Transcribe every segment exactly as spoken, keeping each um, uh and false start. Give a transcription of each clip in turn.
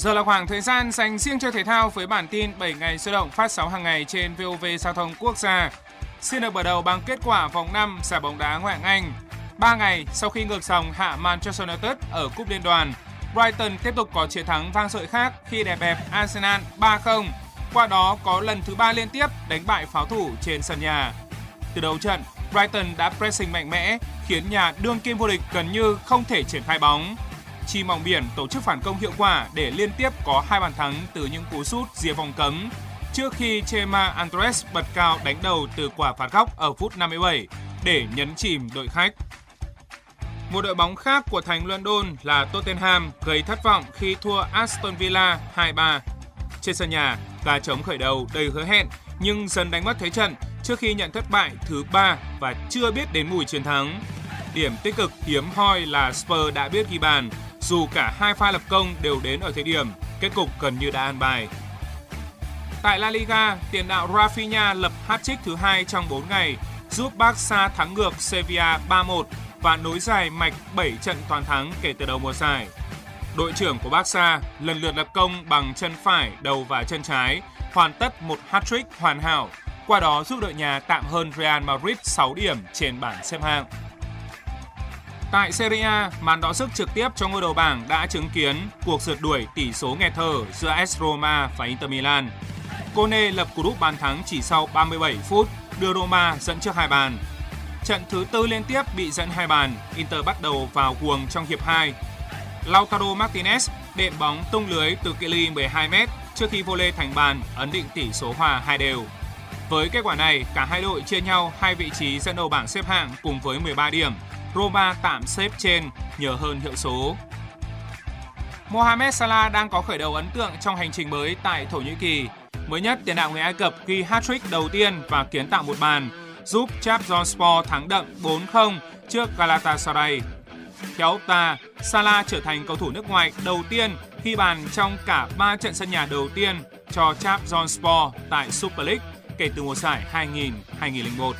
Giờ là khoảng thời gian dành riêng cho thể thao với bản tin bảy ngày sôi động phát sóng hàng ngày trên vê o vê Giao thông Quốc gia. Xin được mở đầu bằng kết quả vòng năm giải bóng đá Ngoại hạng Anh. Ba ngày sau khi ngược dòng hạ Manchester United ở Cúp Liên đoàn, Brighton tiếp tục có chiến thắng vang dội khác khi đè bẹp Arsenal ba không. Qua đó có lần thứ ba liên tiếp đánh bại pháo thủ trên sân nhà. Từ đầu trận, Brighton đã pressing mạnh mẽ khiến nhà đương kim vô địch gần như không thể triển khai bóng. Chim Mỏng Biển tổ chức phản công hiệu quả để liên tiếp có hai bàn thắng từ những cú sút rìa vòng cấm trước khi Chema Andres bật cao đánh đầu từ quả phạt góc ở phút năm mươi bảy để nhấn chìm đội khách. Một đội bóng khác của thành London là Tottenham gây thất vọng khi thua Aston Villa hai ba. Trên sân nhà, gà trống khởi đầu đầy hứa hẹn nhưng dần đánh mất thế trận trước khi nhận thất bại thứ ba và chưa biết đến mùi chiến thắng. Điểm tích cực hiếm hoi là Spurs đã biết ghi bàn, dù cả hai pha lập công đều đến ở thời điểm kết cục gần như đã an bài. Tại La Liga, tiền đạo Rafinha lập hat-trick thứ hai trong bốn ngày, giúp Barca thắng ngược Sevilla ba một và nối dài mạch bảy trận toàn thắng kể từ đầu mùa giải. Đội trưởng của Barca lần lượt lập công bằng chân phải, đầu và chân trái, hoàn tất một hat-trick hoàn hảo, qua đó giúp đội nhà tạm hơn Real Madrid sáu điểm trên bảng xếp hạng. Tại Serie A, màn đọ sức trực tiếp cho ngôi đầu bảng đã chứng kiến cuộc rượt đuổi tỷ số nghẹt thở giữa a ét Roma và Inter Milan. Kone lập cú đúp bàn thắng chỉ sau ba mươi bảy phút, đưa Roma dẫn trước hai bàn. Trận thứ tư liên tiếp bị dẫn hai bàn, Inter bắt đầu vào guồng trong hiệp hai. Lautaro Martinez đệm bóng tung lưới từ cự ly mười hai mét trước khi volley thành bàn ấn định tỷ số hòa hai đều. Với kết quả này, cả hai đội chia nhau hai vị trí dẫn đầu bảng xếp hạng cùng với mười ba điểm. Roma tạm xếp trên nhờ hơn hiệu số. Mohamed Salah đang có khởi đầu ấn tượng trong hành trình mới tại Thổ Nhĩ Kỳ. Mới nhất, tiền đạo người Ai Cập ghi hat-trick đầu tiên và kiến tạo một bàn, giúp Trabzonspor thắng đậm bốn không trước Galatasaray. Theo Opta, Salah trở thành cầu thủ nước ngoài đầu tiên ghi bàn trong cả ba trận sân nhà đầu tiên cho Trabzonspor tại Super League kể từ mùa giải hai nghìn đến hai nghìn lẻ một.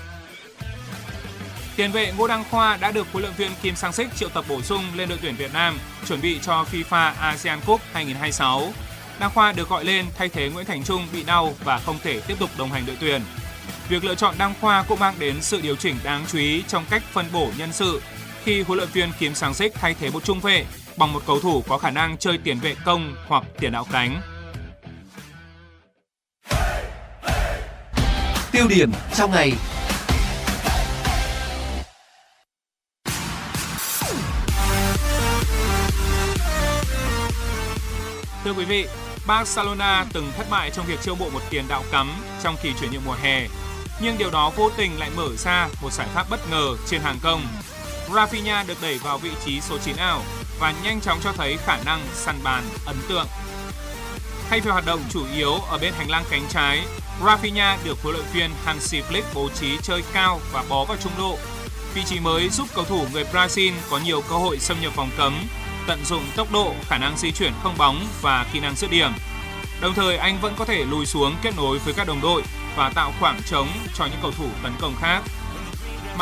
Tiền vệ Ngô Đăng Khoa đã được huấn luyện viên Kim Sang-sik triệu tập bổ sung lên đội tuyển Việt Nam chuẩn bị cho FIFA ASEAN Cup hai nghìn không trăm hai mươi sáu. Đăng Khoa được gọi lên thay thế Nguyễn Thành Trung bị đau và không thể tiếp tục đồng hành đội tuyển. Việc lựa chọn Đăng Khoa cũng mang đến sự điều chỉnh đáng chú ý trong cách phân bổ nhân sự khi huấn luyện viên Kim Sang-sik thay thế một trung vệ bằng một cầu thủ có khả năng chơi tiền vệ công hoặc tiền đạo cánh. Tiêu điểm trong ngày. Thưa quý vị, Barcelona từng thất bại trong việc chiêu mộ một tiền đạo cắm trong kỳ chuyển nhượng mùa hè, nhưng điều đó vô tình lại mở ra một giải pháp bất ngờ trên hàng công. Rafinha được đẩy vào vị trí số chín ảo và nhanh chóng cho thấy khả năng săn bàn ấn tượng. Thay vì hoạt động chủ yếu ở bên hành lang cánh trái, Rafinha được huấn luyện viên Hansi Flick bố trí chơi cao và bó vào trung lộ. Vị trí mới giúp cầu thủ người Brazil có nhiều cơ hội xâm nhập vòng cấm, tận dụng tốc độ, khả năng di chuyển không bóng và kỹ năng dứt điểm. Đồng thời anh vẫn có thể lùi xuống kết nối với các đồng đội và tạo khoảng trống cho những cầu thủ tấn công khác.